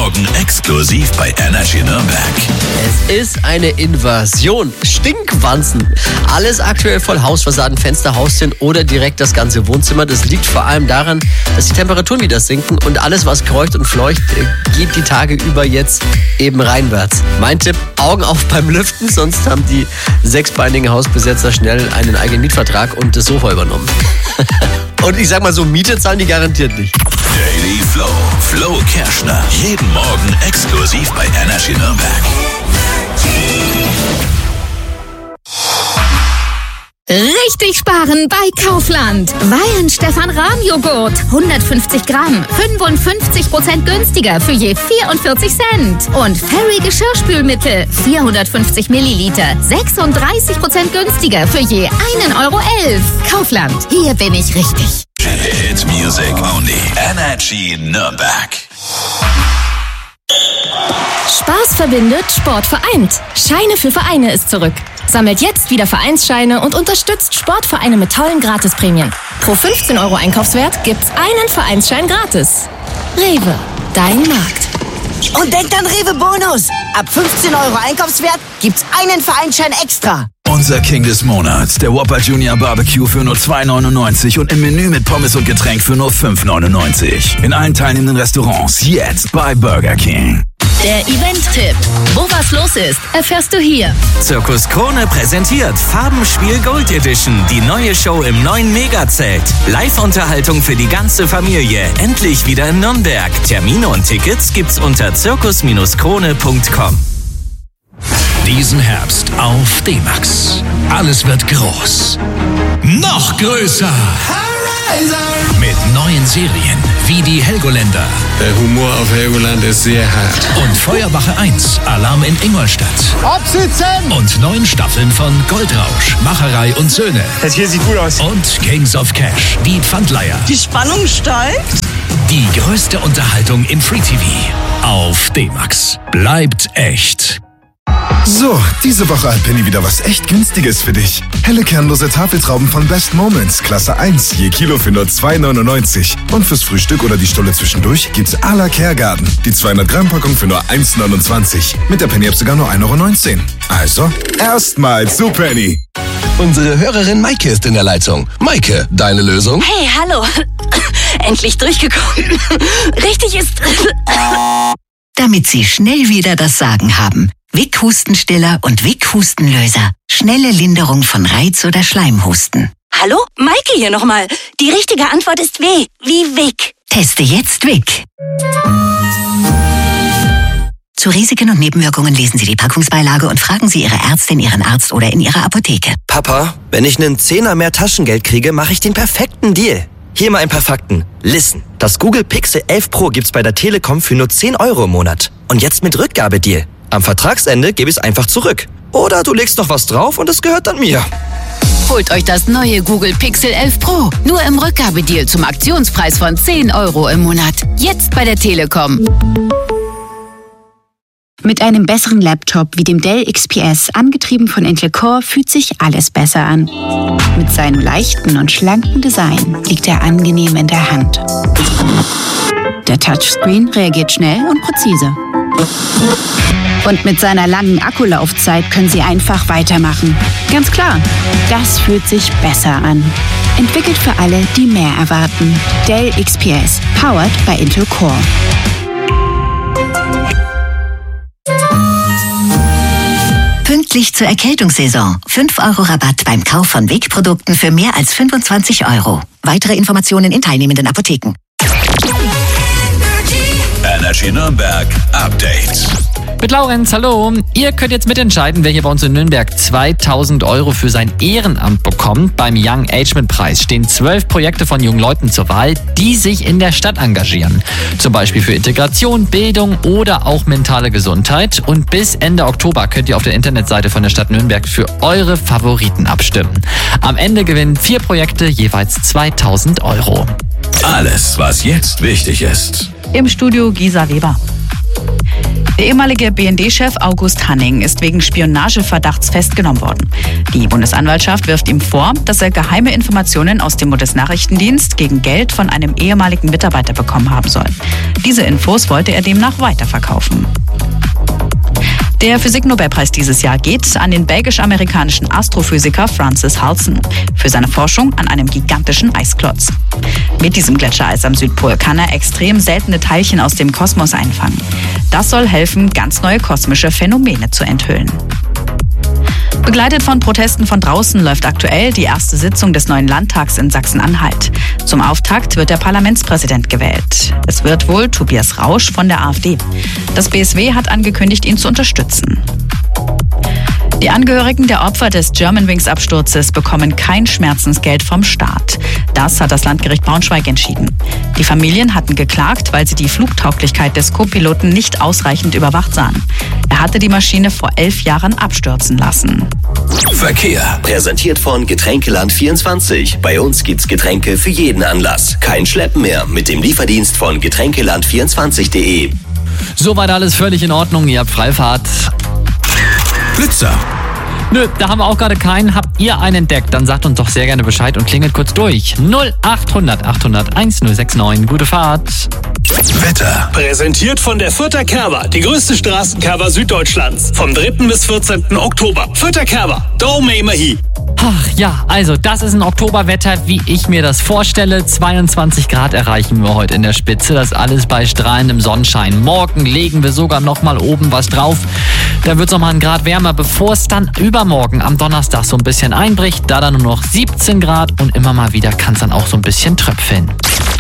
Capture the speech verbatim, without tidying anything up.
Morgen exklusiv bei Energy Nürnberg. Es ist eine Invasion. Stinkwanzen. Alles aktuell voll Hausfassaden, Fenster, Haustüren oder direkt das ganze Wohnzimmer. Das liegt vor allem daran, dass die Temperaturen wieder sinken und alles, was kreucht und fleucht, geht die Tage über jetzt eben reinwärts. Mein Tipp, Augen auf beim Lüften, sonst haben die sechsbeinigen Hausbesetzer schnell einen eigenen Mietvertrag und das Sofa übernommen. Und ich sag mal so, Miete zahlen die garantiert nicht. Daily Flow, Flo Kerschner. Jeden Morgen exklusiv bei Energy Nürnberg. Richtig sparen bei Kaufland. Weihenstephan-Rahm-Joghurt. hundertfünfzig Gramm. fünfundfünfzig Prozent günstiger für je vierundvierzig Cent. Und Fairy Geschirrspülmittel. vierhundertfünfzig Milliliter. sechsunddreißig Prozent günstiger für je einen Euro elf. Kaufland. Hier bin ich richtig. Hit Music Only. Energy Nürnberg. Spaß verbindet, Sport vereint. Scheine für Vereine ist zurück. Sammelt jetzt wieder Vereinsscheine und unterstützt Sportvereine mit tollen Gratisprämien. Pro fünfzehn Euro Einkaufswert gibt's einen Vereinsschein gratis. Rewe, dein Markt. Und denkt an Rewe Bonus. Ab fünfzehn Euro Einkaufswert gibt's einen Vereinsschein extra. Unser King des Monats, der Whopper Junior Barbecue für nur zwei neunundneunzig und im Menü mit Pommes und Getränk für nur fünf neunundneunzig. In allen teilnehmenden Restaurants jetzt bei Burger King. Der Event-Tipp. Wo was los ist, erfährst du hier. Zirkus Krone präsentiert Farbenspiel Gold Edition, die neue Show im neuen Megazelt. Live-Unterhaltung für die ganze Familie, endlich wieder in Nürnberg. Termine und Tickets gibt's unter zirkus krone punkt com. Diesen Herbst auf D-Max. Alles wird groß. Noch größer. Mit neuen Serien wie die Helgoländer. Der Humor auf Helgoland ist sehr hart. Und Feuerwache eins, Alarm in Ingolstadt. Absitzen! Und neun Staffeln von Goldrausch, Macherei und Söhne. Das hier sieht gut aus. Und Kings of Cash, die Pfandleiher. Die Spannung steigt. Die größte Unterhaltung im Free-T V. Auf D-Max. Bleibt echt. So, diese Woche hat Penny wieder was echt Günstiges für dich. Helle kernlose Tafeltrauben von Best Moments, Klasse eins, je Kilo für nur zwei neunundneunzig. Und fürs Frühstück oder die Stulle zwischendurch gibt's à la Kergarten. Die zweihundert Gramm Packung für nur eins neunundzwanzig. Mit der Penny-App sogar nur ein Euro neunzehn. Also, erstmal zu Penny. Unsere Hörerin Maike ist in der Leitung. Maike, deine Lösung? Hey, hallo. Endlich durchgekommen. Richtig ist... Damit Sie schnell wieder das Sagen haben. Vic Hustenstiller und Vic Hustenlöser. Schnelle Linderung von Reiz- oder Schleimhusten. Hallo? Maike hier nochmal. Die richtige Antwort ist W. Wie Vic. Teste jetzt Vic. Zu Risiken und Nebenwirkungen lesen Sie die Packungsbeilage und fragen Sie Ihre Ärztin, Ihren Arzt oder in Ihrer Apotheke. Papa, wenn ich einen Zehner mehr Taschengeld kriege, mache ich den perfekten Deal. Hier mal ein paar Fakten. Listen, das Google Pixel elf Pro gibt's bei der Telekom für nur zehn Euro im Monat. Und jetzt mit Rückgabedeal. Am Vertragsende gebe ich es einfach zurück. Oder du legst noch was drauf und es gehört dann mir. Holt euch das neue Google Pixel elf Pro. Nur im Rückgabedeal zum Aktionspreis von zehn Euro im Monat. Jetzt bei der Telekom. Mit einem besseren Laptop wie dem Dell X P S, angetrieben von Intel Core, fühlt sich alles besser an. Mit seinem leichten und schlanken Design liegt er angenehm in der Hand. Der Touchscreen reagiert schnell und präzise. Und mit seiner langen Akkulaufzeit können Sie einfach weitermachen. Ganz klar, das fühlt sich besser an. Entwickelt für alle, die mehr erwarten. Dell X P S, powered by Intel Core. Pünktlich zur Erkältungssaison. fünf Euro Rabatt beim Kauf von Vic-Produkten für mehr als fünfundzwanzig Euro. Weitere Informationen in teilnehmenden Apotheken. Energy Nürnberg Update. Mit Laurenz, hallo. Ihr könnt jetzt mitentscheiden, wer hier bei uns in Nürnberg zweitausend Euro für sein Ehrenamt bekommt. Beim Young Agement Preis stehen zwölf Projekte von jungen Leuten zur Wahl, die sich in der Stadt engagieren. Zum Beispiel für Integration, Bildung oder auch mentale Gesundheit. Und bis Ende Oktober könnt ihr auf der Internetseite von der Stadt Nürnberg für eure Favoriten abstimmen. Am Ende gewinnen vier Projekte jeweils zweitausend Euro. Alles, was jetzt wichtig ist. Im Studio Gisa Weber. Der ehemalige B N D-Chef August Hanning ist wegen Spionageverdachts festgenommen worden. Die Bundesanwaltschaft wirft ihm vor, dass er geheime Informationen aus dem Bundesnachrichtendienst gegen Geld von einem ehemaligen Mitarbeiter bekommen haben soll. Diese Infos wollte er demnach weiterverkaufen. Der Physiknobelpreis dieses Jahr geht an den belgisch-amerikanischen Astrophysiker Francis Halsen für seine Forschung an einem gigantischen Eisklotz. Mit diesem Gletschereis am Südpol kann er extrem seltene Teilchen aus dem Kosmos einfangen. Das soll helfen, ganz neue kosmische Phänomene zu enthüllen. Begleitet von Protesten von draußen läuft aktuell die erste Sitzung des neuen Landtags in Sachsen-Anhalt. Zum Auftakt wird der Parlamentspräsident gewählt. Es wird wohl Tobias Rausch von der AfD. Das B S W hat angekündigt, ihn zu unterstützen. Die Angehörigen der Opfer des Germanwings-Absturzes bekommen kein Schmerzensgeld vom Staat. Das hat das Landgericht Braunschweig entschieden. Die Familien hatten geklagt, weil sie die Flugtauglichkeit des Co-Piloten nicht ausreichend überwacht sahen. Er hatte die Maschine vor elf Jahren abstürzen lassen. Verkehr. Präsentiert von Getränkeland vierundzwanzig. Bei uns gibt's Getränke für jeden Anlass. Kein Schleppen mehr mit dem Lieferdienst von getränkeland vierundzwanzig punkt de. Soweit alles völlig in Ordnung. Ihr habt Freifahrt. Blitzer. Nö, da haben wir auch gerade keinen. Habt ihr einen entdeckt? Dann sagt uns doch sehr gerne Bescheid und klingelt kurz durch. null achthundert achthundert1069. Gute Fahrt. Wetter. Präsentiert von der Fürther Kerber, die größte Straßenkerber Süddeutschlands. Vom dritten bis vierzehnten Oktober. Fürther Kerber, da may hi. Ach ja, also das ist ein Oktoberwetter, wie ich mir das vorstelle. zweiundzwanzig Grad erreichen wir heute in der Spitze. Das alles bei strahlendem Sonnenschein. Morgen legen wir sogar noch mal oben was drauf. Da wird es noch mal ein Grad wärmer, bevor es dann übermorgen am Donnerstag so ein bisschen einbricht. Da dann nur noch siebzehn Grad und immer mal wieder kann es dann auch so ein bisschen tröpfeln.